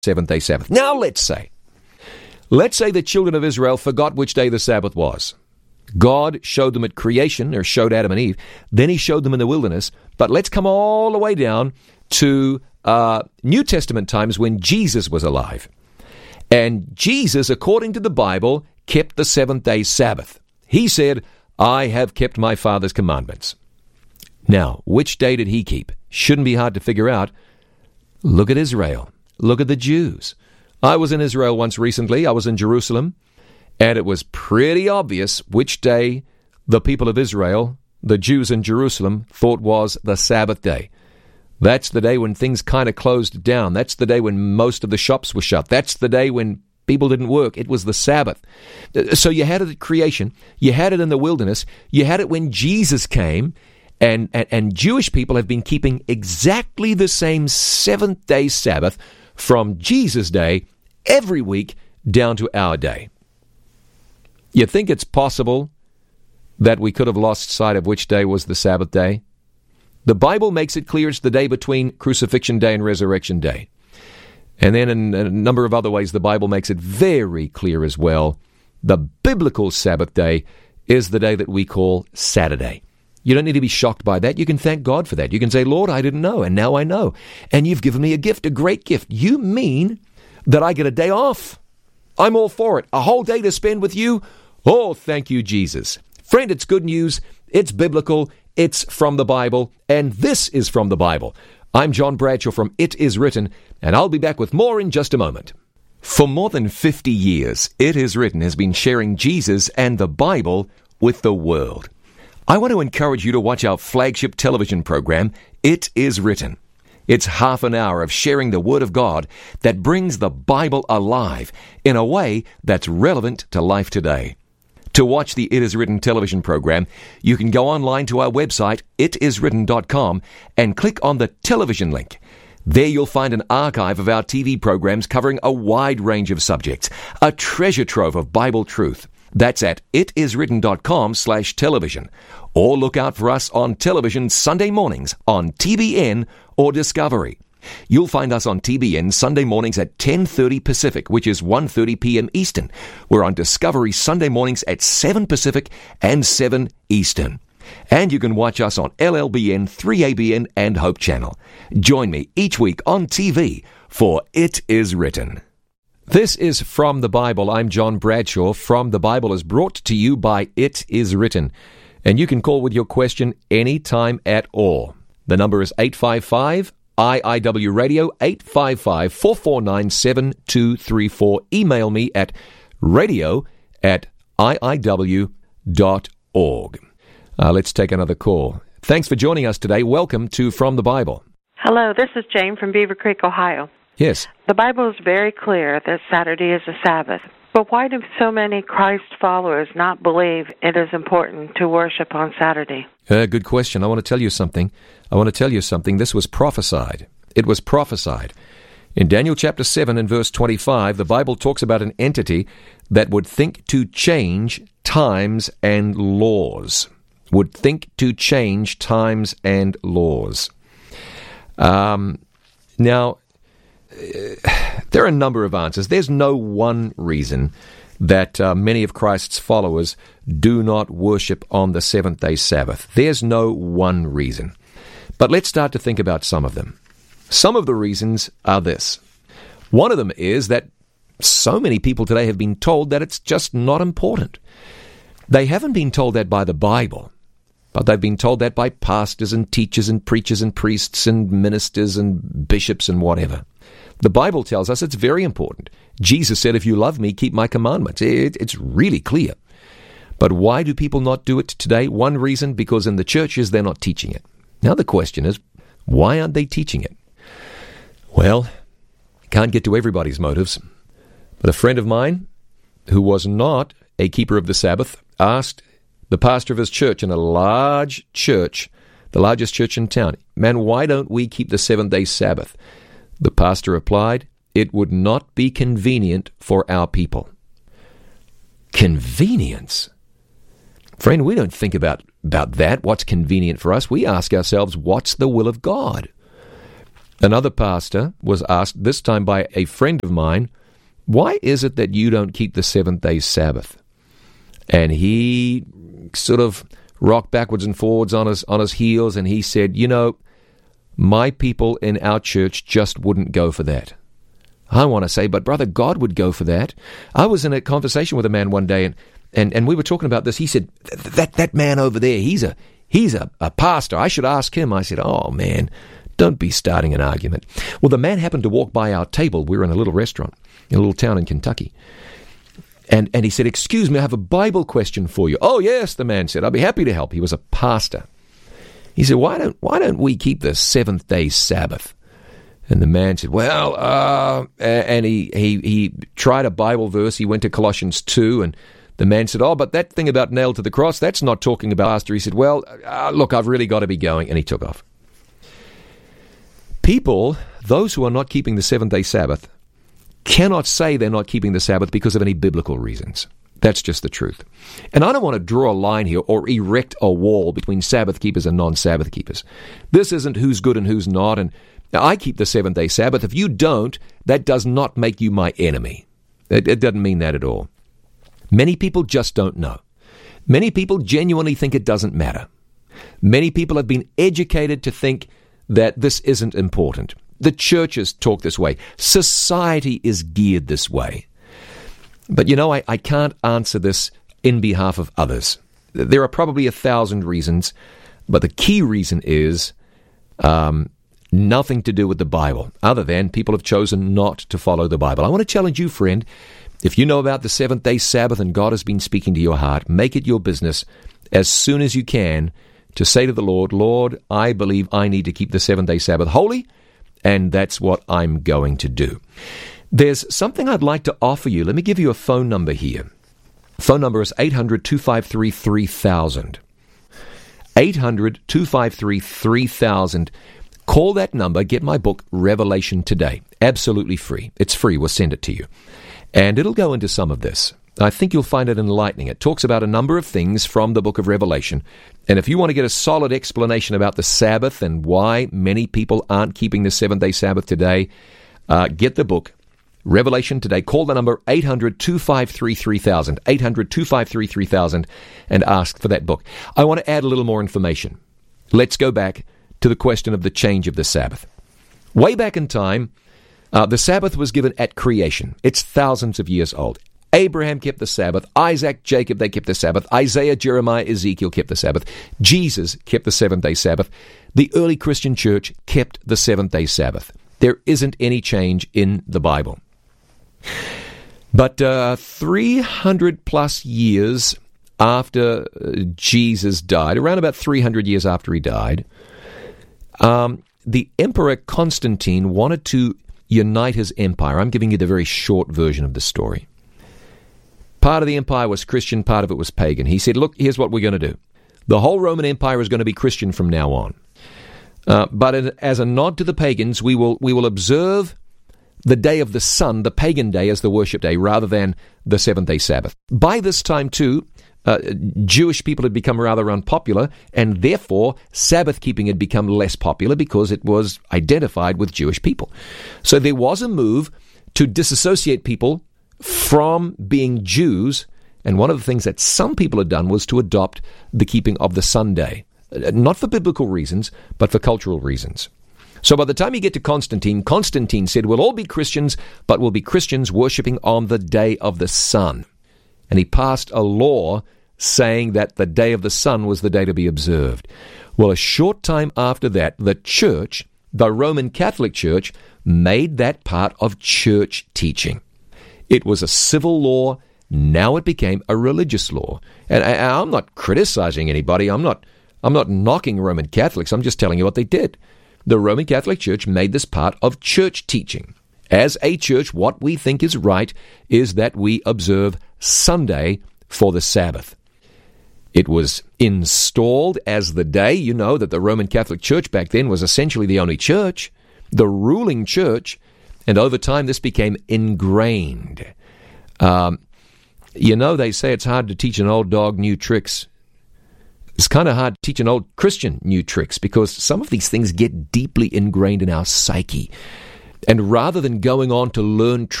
seventh-day Sabbath. Now let's say the children of Israel forgot which day the Sabbath was. God showed them at creation, or showed Adam and Eve. Then he showed them in the wilderness. But let's come all the way down to New Testament times when Jesus was alive. And Jesus, according to the Bible, kept the seventh-day Sabbath. He said, I have kept my Father's commandments. Now, which day did he keep? Shouldn't be hard to figure out. Look at Israel. Look at the Jews. I was in Israel once recently. I was in Jerusalem. And it was pretty obvious which day the people of Israel, the Jews in Jerusalem, thought was the Sabbath day. That's the day when things kind of closed down. That's the day when most of the shops were shut. That's the day when people didn't work. It was the Sabbath. So you had it at creation. You had it in the wilderness. You had it when Jesus came. And Jewish people have been keeping exactly the same seventh-day Sabbath from Jesus' day every week down to our day. You think it's possible that we could have lost sight of which day was the Sabbath day? The Bible makes it clear it's the day between Crucifixion Day and Resurrection Day. And then in a number of other ways, the Bible makes it very clear as well. The biblical Sabbath day is the day that we call Saturday. You don't need to be shocked by that. You can thank God for that. You can say, Lord, I didn't know, and now I know. And you've given me a gift, a great gift. You mean that I get a day off? I'm all for it. A whole day to spend with you? Oh, thank you, Jesus. Friend, it's good news. It's biblical. It's from the Bible. And this is from the Bible. I'm John Bradshaw from It Is Written, and I'll be back with more in just a moment. For more than 50 years, It Is Written has been sharing Jesus and the Bible with the world. I want to encourage you to watch our flagship television program, It Is Written. It's half an hour of sharing the Word of God that brings the Bible alive in a way that's relevant to life today. To watch the It Is Written television program, you can go online to our website, itiswritten.com, and click on the television link. There you'll find an archive of our TV programs covering a wide range of subjects, a treasure trove of Bible truth. That's at itiswritten.com/television. Or look out for us on television Sunday mornings on TBN or Discovery. You'll find us on TBN Sunday mornings at 10:30 Pacific, which is 1:30 p.m. Eastern. We're on Discovery Sunday mornings at 7 Pacific and 7 Eastern. And you can watch us on LLBN, 3ABN, and Hope Channel. Join me each week on TV for It Is Written. This is From the Bible. I'm John Bradshaw. From the Bible is brought to you by It Is Written. And you can call with your question anytime at all. The number is 855-IIW Radio, 855-449-7234. Email me at radio@iiw.org. Let's take another call. Thanks for joining us today. Welcome to From the Bible. Hello, this is Jane from Beaver Creek, Ohio. Yes. The Bible is very clear that Saturday is a Sabbath. But why do so many Christ followers not believe it is important to worship on Saturday? Good question. I want to tell you something. This was prophesied. It was prophesied. In Daniel chapter 7 and verse 25, the Bible talks about an entity that would think to change times and laws. Now, there are a number of answers. There's no one reason that many of Christ's followers do not worship on the seventh-day Sabbath. There's no one reason. But let's start to think about some of them. Some of the reasons are this. One of them is that so many people today have been told that it's just not important. They haven't been told that by the Bible, but they've been told that by pastors and teachers and preachers and priests and ministers and bishops and whatever. The Bible tells us it's very important. Jesus said, if you love me, keep my commandments. It's really clear. But why do people not do it today? One reason, because in the churches they're not teaching it. Now the question is, why aren't they teaching it? Well, I can't get to everybody's motives. But a friend of mine, who was not a keeper of the Sabbath, asked the pastor of his church in a large church, the largest church in town, man, why don't we keep the seventh-day Sabbath? The pastor replied, it would not be convenient for our people. Convenience? Friend, we don't think about that, what's convenient for us. We ask ourselves, what's the will of God? Another pastor was asked, this time by a friend of mine, why is it that you don't keep the seventh-day Sabbath? And he sort of rocked backwards and forwards on his heels, and he said, my people in our church just wouldn't go for that. I want to say, but brother, God would go for that. I was in a conversation with a man one day, and we were talking about this. He said, that man over there, he's a pastor. I should ask him. I said, oh man, don't be starting an argument. Well, the man happened to walk by our table. We were in a little restaurant in a little town in Kentucky. And he said, excuse me, I have a Bible question for you. Oh, yes, the man said, I'll be happy to help. He was a pastor. He said, why don't we keep the seventh-day Sabbath? And the man said, and he tried a Bible verse. He went to Colossians 2, and the man said, oh, but that thing about nailed to the cross, that's not talking about pastor. He said, look, I've really got to be going. And he took off. People, those who are not keeping the seventh-day Sabbath, cannot say they're not keeping the Sabbath because of any biblical reasons. That's just the truth. And I don't want to draw a line here or erect a wall between Sabbath keepers and non-Sabbath keepers. This isn't who's good and who's not. And I keep the seventh-day Sabbath. If you don't, that does not make you my enemy. It doesn't mean that at all. Many people just don't know. Many people genuinely think it doesn't matter. Many people have been educated to think that this isn't important. The churches talk this way. Society is geared this way. But I can't answer this in behalf of others. There are probably 1,000 reasons, but the key reason is nothing to do with the Bible, other than people have chosen not to follow the Bible. I want to challenge you, friend. If you know about the seventh-day Sabbath and God has been speaking to your heart, make it your business as soon as you can to say to the Lord, Lord, I believe I need to keep the seventh-day Sabbath holy, and that's what I'm going to do. There's something I'd like to offer you. Let me give you a phone number here. Phone number is 800-253-3000. 800-253-3000. Call that number, get my book, Revelation Today. Absolutely free. It's free. We'll send it to you. And it'll go into some of this. I think you'll find it enlightening. It talks about a number of things from the book of Revelation. And if you want to get a solid explanation about the Sabbath and why many people aren't keeping the seventh-day Sabbath today, get the book, Revelation Today. Call the number 800-253-3000, 800-253-3000, and ask for that book. I want to add a little more information. Let's go back to the question of the change of the Sabbath. Way back in time, the Sabbath was given at creation. It's thousands of years old. Abraham kept the Sabbath. Isaac, Jacob, they kept the Sabbath. Isaiah, Jeremiah, Ezekiel kept the Sabbath. Jesus kept the seventh-day Sabbath. The early Christian church kept the seventh-day Sabbath. There isn't any change in the Bible. But 300 plus years after Jesus died, around about 300 years after he died, the Emperor Constantine wanted to unite his empire. I'm giving you the very short version of the story. Part of the empire was Christian, part of it was pagan. He said, look, here's what we're going to do. The whole Roman Empire is going to be Christian from now on. But as a nod to the pagans, we will observe the day of the sun, the pagan day, as the worship day, rather than the seventh-day Sabbath. By this time, too, Jewish people had become rather unpopular, and therefore Sabbath-keeping had become less popular because it was identified with Jewish people. So there was a move to disassociate people from being Jews, and one of the things that some people had done was to adopt the keeping of the Sunday, not for biblical reasons, but for cultural reasons. So by the time you get to Constantine, Constantine said, we'll all be Christians, but we'll be Christians worshiping on the day of the sun. And he passed a law saying that the day of the sun was the day to be observed. Well, a short time after that, the church, the Roman Catholic Church, made that part of church teaching. It was a civil law. Now it became a religious law. And I'm not criticizing anybody. I'm not knocking Roman Catholics. I'm just telling you what they did. The Roman Catholic Church made this part of church teaching. As a church, what we think is right is that we observe Sunday for the Sabbath. It was installed as the day. You know that the Roman Catholic Church back then was essentially the only church, the ruling church, and over time this became ingrained. They say it's hard to teach an old dog new tricks. It's kind of hard to teach an old Christian new tricks because some of these things get deeply ingrained in our psyche. And rather than going on to learn